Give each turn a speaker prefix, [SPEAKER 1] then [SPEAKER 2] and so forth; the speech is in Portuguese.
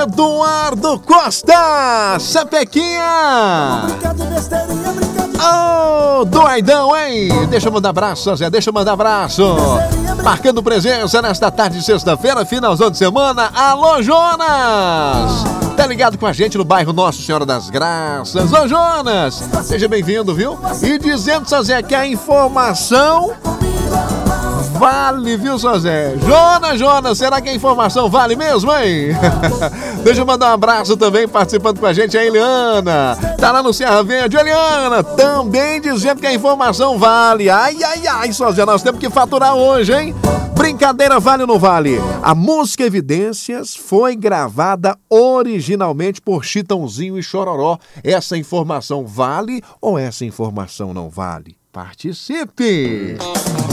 [SPEAKER 1] Eduardo Costa, Sapequinha. Ô, doidão, hein? Deixa eu mandar abraço, Zé, deixa eu mandar abraço. Marcando presença nesta tarde de sexta-feira, finalzão de semana. Alô, Jonas! Tá ligado com a gente no bairro Nossa Senhora das Graças. Ô, Jonas, seja bem-vindo, viu? E dizendo, seu Zé, que a informação vale, viu, seu Zé? Jonas, será que a informação vale mesmo, hein? Deixa eu mandar um abraço também, participando com a gente, a Eliana. Tá lá no Serra Verde. Eliana, também dizendo que a informação vale. Ai, seu Zé, nós temos que faturar hoje, hein? Brincadeira vale ou não vale? A música Evidências foi gravada originalmente por Chitãozinho e Chororó. Essa informação vale ou essa informação não vale? Participe!